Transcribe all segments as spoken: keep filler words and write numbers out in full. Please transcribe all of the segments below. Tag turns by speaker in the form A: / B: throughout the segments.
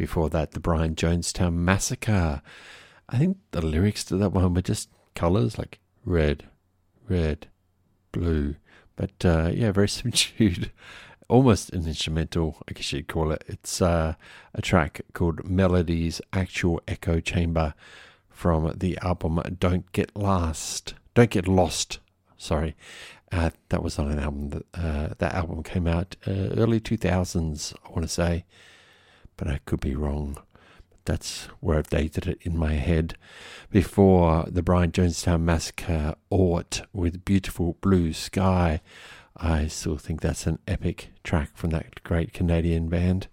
A: Before that, the Brian Jonestown Massacre. I think the lyrics to that one were just colours like red, red, blue. But uh, yeah, very subdued. Almost an instrumental, I guess you'd call it. It's uh, a track called Melody's Actual Echo Chamber from the album Don't Get Lost. Don't Get Lost, sorry. Uh, that was on an album. That, uh, that album came out uh, early two thousands, I want to say. But I could be wrong. That's where I've dated it in my head. Before the Brian Jonestown Massacre, Ort with Beautiful Blue Sky. I still think that's an epic track from that great Canadian band.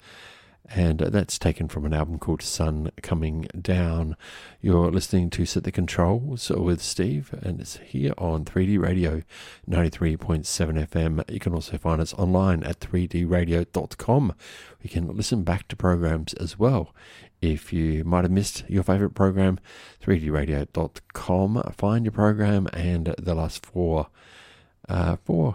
A: And that's taken from an album called Sun Coming Down. You're listening to Set the Controls with Steve, and it's here on three D Radio ninety-three point seven F M. You can also find us online at three d radio dot com. You can listen back to programs as well. If you might have missed your favourite program, three d radio dot com. Find your program, and the last four, uh, four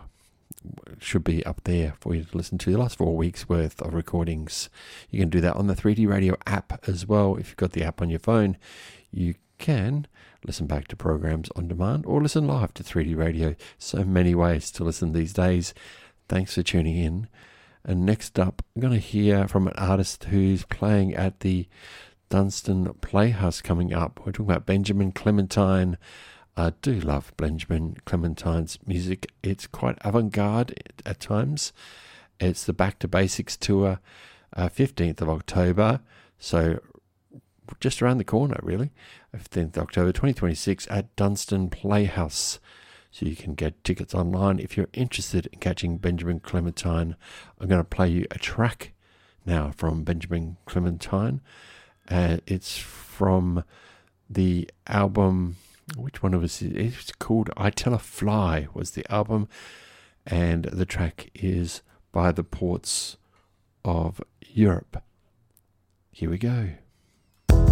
A: should be up there for you to listen to. The last four weeks worth of recordings. You can do that on the three D Radio app as well. If you've got the app on your phone, you can listen back to programs on demand or listen live to three D Radio. So many ways to listen these days. Thanks for tuning in. And next up, I'm going to hear from an artist who's playing at the Dunstan Playhouse coming up. We're talking about Benjamin Clementine. I do love Benjamin Clementine's music. It's quite avant-garde at times. It's the Back to Basics tour, uh, fifteenth of October. So just around the corner, really. fifteenth of October twenty twenty-six at Dunstan Playhouse. So you can get tickets online if you're interested in catching Benjamin Clementine. I'm going to play you a track now from Benjamin Clementine. Uh, it's from the album... Which one of us? It's called I Tell a Fly was the album, and the track is By the Ports of Europe. Here we go.